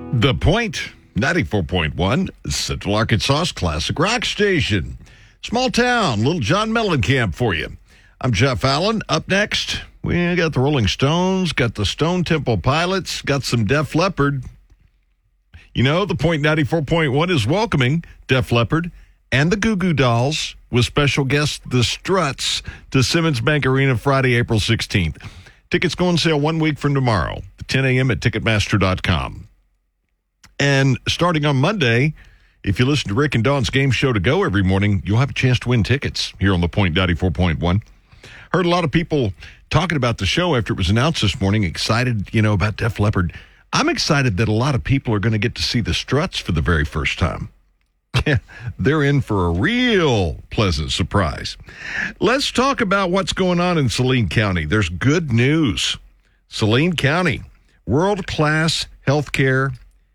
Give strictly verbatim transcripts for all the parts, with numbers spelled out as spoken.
The Point, ninety-four point one, Central Arkansas's classic rock station. Small town, little John Mellencamp for you. I'm Jeff Allen. Up next, we got the Rolling Stones, got the Stone Temple Pilots, got some Def Leppard. You know, the Point ninety-four point one is welcoming Def Leppard and the Goo Goo Dolls with special guest The Struts to Simmons Bank Arena Friday, April sixteenth. Tickets go on sale one week from tomorrow, ten a.m. at Ticketmaster dot com. And starting on Monday, if you listen to Rick and Dawn's Game Show to Go every morning, you'll have a chance to win tickets here on the Point ninety-four point one. Heard a lot of people talking about the show after it was announced this morning, excited, you know, about Def Leppard. I'm excited that a lot of people are going to get to see the Struts for the very first time. They're in for a real pleasant surprise. Let's talk about what's going on in Saline County. There's good news. Saline County, world-class health care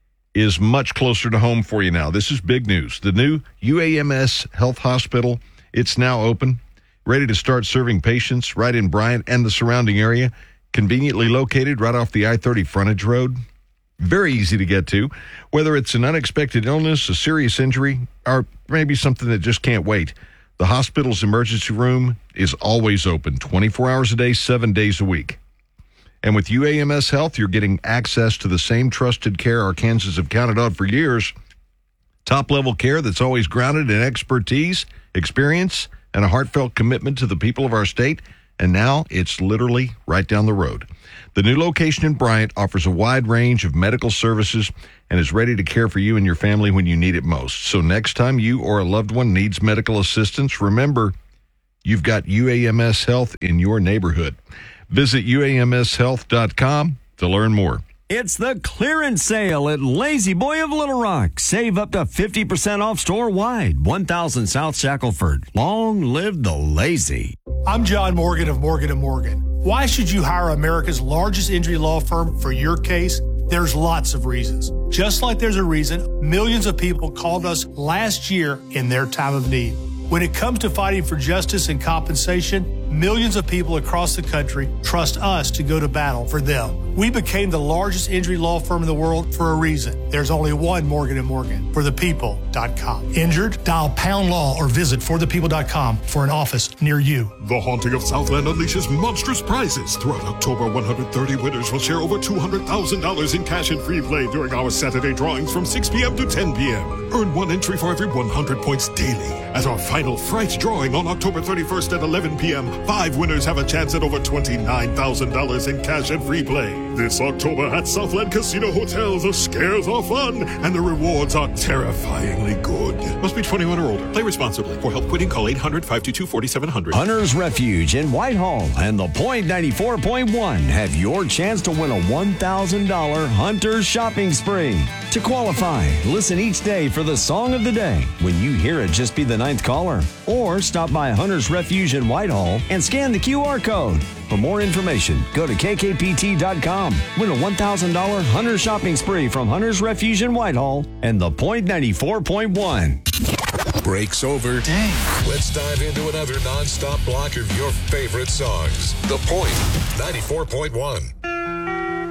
is much closer to home for you now. This is big news. The new U A M S Health Hospital, it's now open, ready to start serving patients right in Bryant and the surrounding area, conveniently located right off the I thirty frontage road. Very easy to get to, whether it's an unexpected illness, a serious injury, or maybe something that just can't wait. The hospital's emergency room is always open, twenty-four hours a day, seven days a week. And with U A M S Health, you're getting access to the same trusted care Arkansans have counted on for years. Top-level care that's always grounded in expertise, experience, and a heartfelt commitment to the people of our state. And now it's literally right down the road. The new location in Bryant offers a wide range of medical services and is ready to care for you and your family when you need it most. So next time you or a loved one needs medical assistance, remember, you've got U A M S Health in your neighborhood. Visit U A M S health dot com to learn more. It's the clearance sale at Lazy Boy of Little Rock. Save up to fifty percent off store-wide. one thousand South Shackelford. Long live the Lazy. I'm John Morgan of Morgan and Morgan. Why should you hire America's largest injury law firm for your case? There's lots of reasons. Just like there's a reason millions of people called us last year in their time of need. When it comes to fighting for justice and compensation, millions of people across the country trust us to go to battle for them. We became the largest injury law firm in the world for a reason. There's only one Morgan and Morgan, for the people dot com. Injured? Dial pound law or visit for the people dot com for an office near you. The Haunting of Southland unleashes monstrous prizes. Throughout October, one hundred thirty winners will share over two hundred thousand dollars in cash and free play during our Saturday drawings from six p.m. to ten p.m. Earn one entry for every one hundred points daily. At our final Fright drawing on October thirty-first at eleven p.m., five winners have a chance at over twenty-nine thousand dollars in cash and free play. This October at Southland Casino Hotel, the scares are fun and the rewards are terrifyingly good. Must be twenty-one or older. Play responsibly. For help quitting, call eight hundred, five two two, four seven zero zero. Hunter's Refuge in Whitehall and the Point ninety-four point one have your chance to win a one thousand dollars Hunter's shopping spree. To qualify, listen each day for the song of the day. When you hear it, just be the ninth caller. Or stop by Hunter's Refuge in Whitehall and scan the Q R code. For more information, go to K K P T dot com. Win a one thousand dollars Hunter shopping spree from Hunter's Refuge in Whitehall and the Point ninety-four point one. Break's over. Dang. Let's dive into another nonstop block of your favorite songs. The Point ninety-four point one.